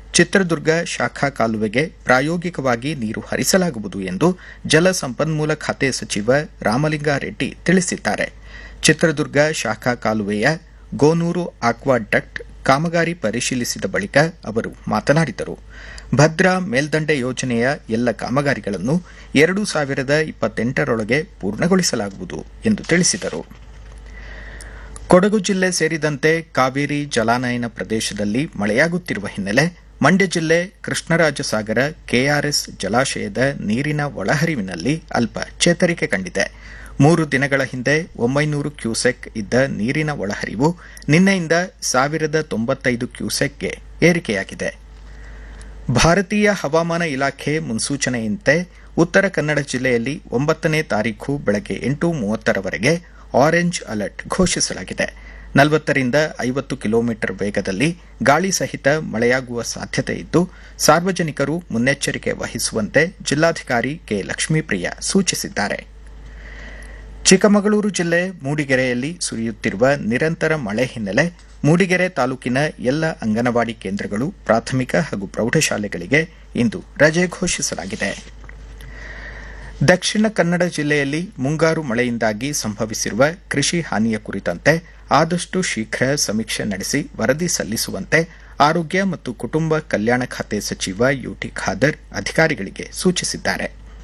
ಚಿತ್ರದುರ್ಗ ಶಾಖಾ ಕಾಲುವೆಗೆ ಪ್ರಾಯೋಗಿಕವಾಗಿ ನೀರು ಹರಿಸಲಾಗುವುದು ಎಂದು ಜಲಸಂಪನ್ಮೂಲ ಖಾತೆ ಸಚಿವ ರಾಮಲಿಂಗಾರೆಡ್ಡಿ ತಿಳಿಸಿದ್ದಾರೆ. ಚಿತ್ರದುರ್ಗ ಶಾಖಾ ಕಾಲುವೆಯ ಗೋನೂರು ಆಕ್ವಾಡಕ್ಟ್ ಕಾಮಗಾರಿ ಪರಿಶೀಲಿಸಿದ ಬಳಿಕ ಅವರು ಮಾತನಾಡಿದರು. ಭದ್ರಾ ಮೇಲ್ದಂಡೆ ಯೋಜನೆಯ ಎಲ್ಲ ಕಾಮಗಾರಿಗಳನ್ನು 2028ರೊಳಗೆ ಪೂರ್ಣಗೊಳಿಸಲಾಗುವುದು ಎಂದು ತಿಳಿಸಿದರು. ಕೊಡಗು ಜಿಲ್ಲೆ ಸೇರಿದಂತೆ ಕಾವೇರಿ ಜಲಾನಯನ ಪ್ರದೇಶದಲ್ಲಿ ಮಳೆಯಾಗುತ್ತಿರುವ ಹಿನ್ನೆಲೆ ಮಂಡ್ಯ ಜಿಲ್ಲೆ ಕೃಷ್ಣರಾಜಸಾಗರ ಕೆಆರ್ಎಸ್ ಜಲಾಶಯದ ನೀರಿನ ಒಳಹರಿವಿನಲ್ಲಿ ಅಲ್ಪ ಚೇತರಿಕೆ ಕಂಡಿದೆ. 3 ದಿನಗಳ ಹಿಂದೆ 900 ಕ್ಯೂಸೆಕ್ ಇದ್ದ ನೀರಿನ ಒಳಹರಿವು ನಿನ್ನೆಯಿಂದ 1095 ಕ್ಯೂಸೆಕ್ಗೆ ಏರಿಕೆಯಾಗಿದೆ. ಭಾರತೀಯ ಹವಾಮಾನ ಇಲಾಖೆ ಮುನ್ಸೂಚನೆಯಂತೆ ಉತ್ತರ ಕನ್ನಡ ಜಿಲ್ಲೆಯಲ್ಲಿ 9ನೇ ತಾರೀಖು ಬೆಳಗ್ಗೆ 8:30ರವರೆಗೆ ಆರೆಂಜ್ ಅಲರ್ಟ್ ಘೋಷಿಸಲಾಗಿದೆ. 40ರಿಂದ 50 ಕಿಲೋಮೀಟರ್ ವೇಗದಲ್ಲಿ ಗಾಳಿ ಸಹಿತ ಮಳೆಯಾಗುವ ಸಾಧ್ಯತೆ ಇದ್ದು, ಸಾರ್ವಜನಿಕರು ಮುನ್ನೆಚ್ಚರಿಕೆ ವಹಿಸುವಂತೆ ಜಿಲ್ಲಾಧಿಕಾರಿ ಕೆ. ಲಕ್ಷ್ಮೀಪ್ರಿಯ ಸೂಚಿಸಿದ್ದಾರೆ. ಚಿಕ್ಕಮಗಳೂರು ಜಿಲ್ಲೆ ಮೂಡಿಗೆರೆಯಲ್ಲಿ ಸುರಿಯುತ್ತಿರುವ ನಿರಂತರ ಮಳೆ ಹಿನ್ನೆಲೆ ಮೂಡಿಗೆರೆ ತಾಲೂಕಿನ ಎಲ್ಲ ಅಂಗನವಾಡಿ ಕೇಂದ್ರಗಳು, ಪ್ರಾಥಮಿಕ ಹಾಗೂ ಪ್ರೌಢಶಾಲೆಗಳಿಗೆ ಇಂದು ರಜೆ ಘೋಷಿಸಲಾಗಿದೆ. ದಕ್ಷಿಣ ಕನ್ನಡ ಜಿಲ್ಲೆಯಲ್ಲಿ ಮುಂಗಾರು ಮಳೆಯಿಂದಾಗಿ ಸಂಭವಿಸಿರುವ ಕೃಷಿ ಹಾನಿಯ ಕುರಿತಂತೆ ಆದಷ್ಟು ಶೀಘ್ರ ಸಮೀಕ್ಷೆ ನಡೆಸಿ ವರದಿ ಸಲ್ಲಿಸುವಂತೆ ಆರೋಗ್ಯ ಮತ್ತು ಕುಟುಂಬ ಕಲ್ಯಾಣ ಖಾತೆ ಸಚಿವ ಯುಟಿ ಖಾದರ್ ಅಧಿಕಾರಿಗಳಿಗೆ ಸೂಚಿಸಿದ್ದಾರೆ.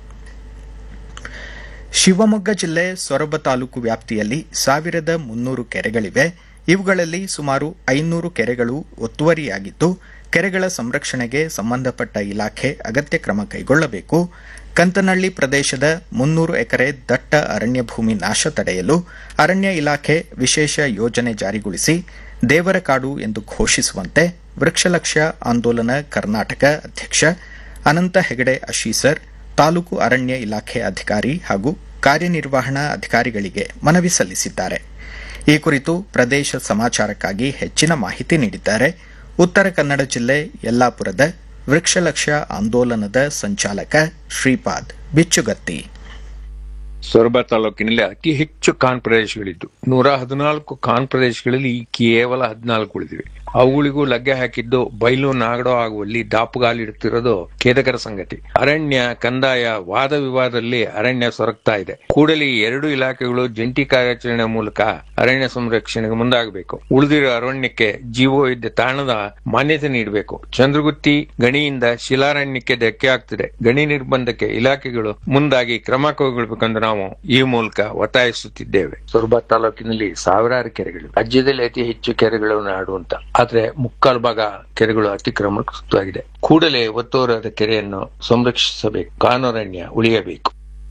ಶಿವಮೊಗ್ಗ ಜಿಲ್ಲೆ ಸೊರಬ ತಾಲೂಕು ವ್ಯಾಪ್ತಿಯಲ್ಲಿ 1300 ಕೆರೆಗಳಿವೆ. ಇವುಗಳಲ್ಲಿ ಸುಮಾರು 500 ಕೆರೆಗಳು ಒತ್ತುವರಿಯಾಗಿದ್ದು, ಕೆರೆಗಳ ಸಂರಕ್ಷಣೆಗೆ ಸಂಬಂಧಪಟ್ಟ ಇಲಾಖೆ ಅಗತ್ಯ ಕ್ರಮ ಕೈಗೊಳ್ಳಬೇಕು. ಕಂತನಹಳ್ಳಿ ಪ್ರದೇಶದ 300 ಎಕರೆ ದಟ್ಟ ಅರಣ್ಯ ಭೂಮಿ ನಾಶ ತಡೆಯಲು ಅರಣ್ಯ ಇಲಾಖೆ ವಿಶೇಷ ಯೋಜನೆ ಜಾರಿಗೊಳಿಸಿ ದೇವರ ಕಾಡು ಎಂದು ಘೋಷಿಸುವಂತೆ ವೃಕ್ಷಲಕ್ಷ ಆಂದೋಲನ ಕರ್ನಾಟಕ ಅಧ್ಯಕ್ಷ ಅನಂತ ಹೆಗಡೆ ಅಶೀಸರ್ ತಾಲೂಕು ಅರಣ್ಯ ಇಲಾಖೆ ಅಧಿಕಾರಿ ಹಾಗೂ ಕಾರ್ಯನಿರ್ವಹಣಾ ಅಧಿಕಾರಿಗಳಿಗೆ ಮನವಿ ಸಲ್ಲಿಸಿದ್ದಾರೆ. ಈ ಕುರಿತು ಪ್ರದೇಶ ಸಮಾಚಾರಕ್ಕಾಗಿ ಹೆಚ್ಚಿನ ಮಾಹಿತಿ ನೀಡಿದ್ದಾರೆ ಉತ್ತರ ಕನ್ನಡ ಜಿಲ್ಲೆ ಯಲ್ಲಾಪುರದ ವೃಕ್ಷಲಕ್ಷ ಆಂದೋಲನದ ಸಂಚಾಲಕ ಶ್ರೀಪಾದ್ ಬಿಚ್ಚುಗತ್ತಿ. ಸೊರಬ ತಾಲೂಕಿನಲ್ಲಿ ಅತಿ ಹೆಚ್ಚು ಕಾನ್ ಪ್ರದೇಶಗಳಿದ್ದು 114 ಕಾನ್ ಪ್ರದೇಶಗಳಲ್ಲಿ ಕೇವಲ 14 ಉಳಿದಿವೆ. ಅವುಗಳಿಗೂ ಲಗ್ಗೆ ಹಾಕಿದ್ದು ಬಯಲು ನಾಗಡೋ ಆಗುವಲ್ಲಿ ದಾಪುಗಾಲಿಡುತ್ತಿರೋದು ಖೇದಕರ ಸಂಗತಿ. ಅರಣ್ಯ ಕಂದಾಯ ವಾದ ವಿವಾದದಲ್ಲಿ ಅರಣ್ಯ ಸೊರಗ್ತಾ ಇದೆ. ಕೂಡಲೇ 2 ಇಲಾಖೆಗಳು ಜಂಟಿ ಕಾರ್ಯಾಚರಣೆ ಮೂಲಕ ಅರಣ್ಯ ಸಂರಕ್ಷಣೆಗೆ ಮುಂದಾಗಬೇಕು. ಉಳಿದಿರೋ ಅರಣ್ಯಕ್ಕೆ ಜೀವವೈದ್ಯ ತಾಣದ ಮಾನ್ಯತೆ ನೀಡಬೇಕು. ಚಂದ್ರಗುತ್ತಿ ಗಣಿಯಿಂದ ಶಿಲಾರಣ್ಯಕ್ಕೆ ಧಕ್ಕೆ ಆಗ್ತಿದೆ. ಗಣಿ ನಿರ್ಬಂಧಕ್ಕೆ ಇಲಾಖೆಗಳು ಮುಂದಾಗಿ ಕ್ರಮ ಕೈಗೊಳ್ಳಬೇಕೆಂದು ನಾವು ಈ ಮೂಲಕ ಒತ್ತಾಯಿಸುತ್ತಿದ್ದೇವೆ. ಸೊರಬ ತಾಲೂಕಿನಲ್ಲಿ ಸಾವಿರಾರು ಕೆರೆಗಳು, ರಾಜ್ಯದಲ್ಲಿ ಅತಿ ಹೆಚ್ಚು ಕೆರೆಗಳು ನಾಡು ಅಂತ. ಆದ್ರೆ ಮುಕ್ಕಾಲು ಭಾಗ ಕೆರೆಗಳು ಅತಿಕ್ರಮಣವಾಗಿದೆ. ಕೂಡಲೇ ಒತ್ತುವರಿದ ಕೆರೆಯನ್ನು ಸಂರಕ್ಷಿಸಬೇಕು. ಕಾನೂರಣ್ಯ ಉಳಿಯಬೇಕು.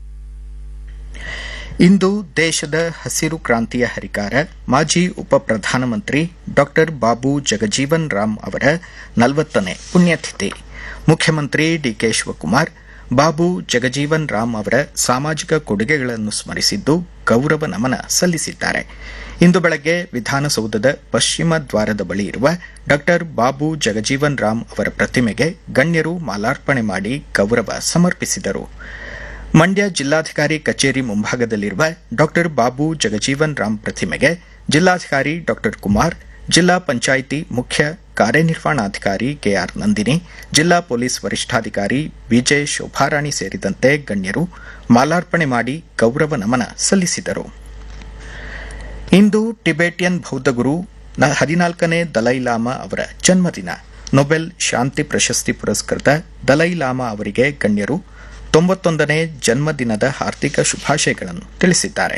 ಇಂದು ದೇಶದ ಹಸಿರು ಕ್ರಾಂತಿಯ ಹರಿಕಾರ ಮಾಜಿ ಉಪ ಪ್ರಧಾನಮಂತ್ರಿ ಡಾ ಬಾಬು ಜಗಜೀವನ್ ರಾಮ್ ಅವರ 40ನೇ ಪುಣ್ಯತಿಥಿ. ಮುಖ್ಯಮಂತ್ರಿ ಡಿಕೆ ಶಿವಕುಮಾರ್ ಬಾಬು ಜಗಜೀವನ್ ರಾಮ್ ಅವರ ಸಾಮಾಜಿಕ ಕೊಡುಗೆಗಳನ್ನು ಸ್ಮರಿಸಿದ್ದು ಗೌರವ ನಮನ ಸಲ್ಲಿಸಿದ್ದಾರೆ. ಇಂದು ಬೆಳಗ್ಗೆ ವಿಧಾನಸೌಧದ ಪಶ್ಚಿಮ ದ್ವಾರದ ಬಳಿ ಇರುವ ಡಾ ಬಾಬು ಜಗಜೀವನ್ ರಾಮ್ ಅವರ ಪ್ರತಿಮೆಗೆ ಗಣ್ಯರು ಮಾಲಾರ್ಪಣೆ ಮಾಡಿ ಗೌರವ ಸಮರ್ಪಿಸಿದರು. ಮಂಡ್ಯ ಜಿಲ್ಲಾಧಿಕಾರಿ ಕಚೇರಿ ಮುಂಭಾಗದಲ್ಲಿರುವ ಡಾ ಬಾಬು ಜಗಜೀವನ್ ರಾಮ್ ಪ್ರತಿಮೆಗೆ ಜಿಲ್ಲಾಧಿಕಾರಿ ಡಾ ಕುಮಾರ್, ಜಿಲ್ಲಾ ಪಂಚಾಯಿತಿ ಮುಖ್ಯ ಕಾರ್ಯನಿರ್ವಹಣಾಧಿಕಾರಿ ಕೆಆರ್ ನಂದಿನಿ, ಜಿಲ್ಲಾ ಪೊಲೀಸ್ ವರಿಷ್ಠಾಧಿಕಾರಿ ವಿಜೆ ಶೋಭಾರಾಣಿ ಸೇರಿದಂತೆ ಗಣ್ಯರು ಮಾಲಾರ್ಪಣೆ ಮಾಡಿ ಗೌರವ ನಮನ ಸಲ್ಲಿಸಿದರು. ಇಂದು ಟಿಬೆಟಿಯನ್ ಬೌದ್ಧ ಗುರು 14ನೇ ದಲೈ ಲಾಮಾ ಅವರ ಜನ್ಮದಿನ. ನೊಬೆಲ್ ಶಾಂತಿ ಪ್ರಶಸ್ತಿ ಪುರಸ್ಕೃತ ದಲೈ ಲಾಮಾ ಅವರಿಗೆ ಗಣ್ಯರು 91ನೇ ಜನ್ಮದಿನದ ಹಾರ್ದಿಕ ಶುಭಾಶಯಗಳನ್ನು ತಿಳಿಸಿದ್ದಾರೆ.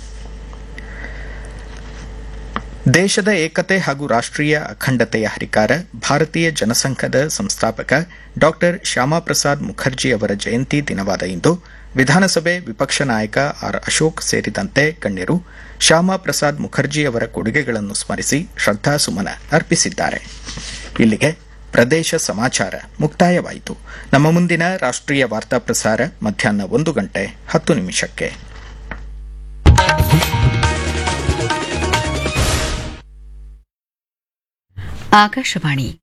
ದೇಶದ ಏಕತೆ ಹಾಗೂ ರಾಷ್ಟೀಯ ಅಖಂಡತೆಯ ಹರಿಕಾರ ಭಾರತೀಯ ಜನಸಂಘದ ಸಂಸ್ಥಾಪಕ ಡಾ ಶ್ಯಾಮಾಪ್ರಸಾದ್ ಮುಖರ್ಜಿ ಅವರ ಜಯಂತಿ ದಿನವಾದ ಇಂದು ವಿಧಾನಸಭೆ ವಿಪಕ್ಷ ನಾಯಕ ಆರ್ ಅಶೋಕ್ ಸೇರಿದಂತೆ ಗಣ್ಯರು ಶ್ಯಾಮಾಪ್ರಸಾದ್ ಮುಖರ್ಜಿ ಅವರ ಕೊಡುಗೆಗಳನ್ನು ಸ್ಮರಿಸಿ ಶ್ರದ್ಧಾಸುಮನ ಅರ್ಪಿಸಿದ್ದಾರೆ. ಇಲ್ಲಿಗೆ ಪ್ರದೇಶ ಸಮಾಚಾರ ಮುಕ್ತಾಯವಾಯಿತು. ನಮ್ಮ ಮುಂದಿನ ರಾಷ್ಟೀಯ ವಾರ್ತಾ ಪ್ರಸಾರ ಮಧ್ಯಾಹ್ನ 1:10 ಆಕಾಶವಾಣಿ